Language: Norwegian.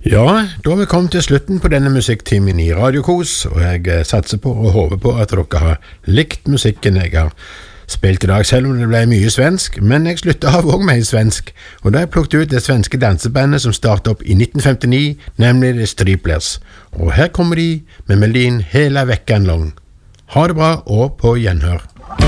Ja, da har vi kommet til slutten på denne musikktimen i Radio Kos, og jeg satser på og håper på at dere har likt musikken jeg har spilt i dag, selv om det ble mye svensk, men jeg sluttet av også med svensk, og da har jeg plukket ut det svenske dansebandet som startet opp i 1959, nemlig The Striplers, og her kommer de med melodien Hela veckan lång. Ha det bra, og på gjenhør.